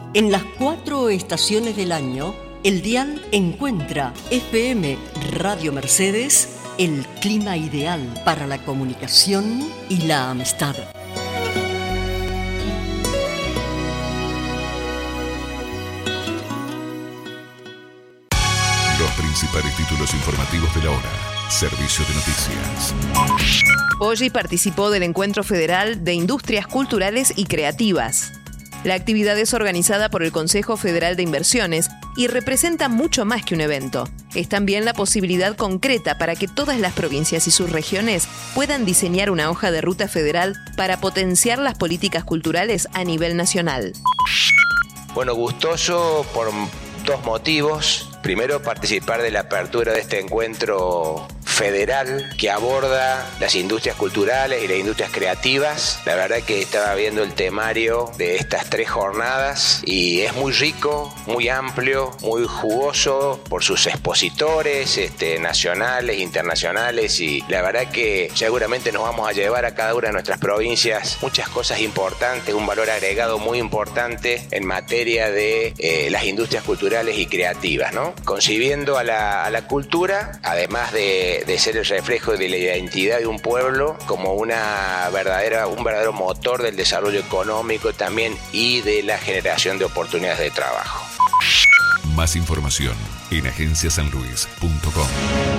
En las 4 estaciones del año, el dial encuentra FM Radio Mercedes, el clima ideal para la comunicación y la amistad. Los principales títulos informativos de la hora. Servicio de noticias. Poggi participó del Encuentro Federal de Industrias Culturales y Creativas. La actividad es organizada por el Consejo Federal de Inversiones y representa mucho más que un evento. Es también la posibilidad concreta para que todas las provincias y sus regiones puedan diseñar una hoja de ruta federal para potenciar las políticas culturales a nivel nacional. Bueno, gustoso por 2 motivos. Primero, participar de la apertura de este encuentro federal que aborda las industrias culturales y las industrias creativas. La verdad que estaba viendo el temario de estas 3 jornadas y es muy rico, muy amplio, muy jugoso por sus expositores nacionales, internacionales, y la verdad que seguramente nos vamos a llevar a cada una de nuestras provincias muchas cosas importantes, un valor agregado muy importante en materia de las industrias culturales y creativas, ¿no? Concibiendo a la cultura, además de ser el reflejo de la identidad de un pueblo, como un verdadero motor del desarrollo económico también y de la generación de oportunidades de trabajo. Más información en agenciasanluis.com.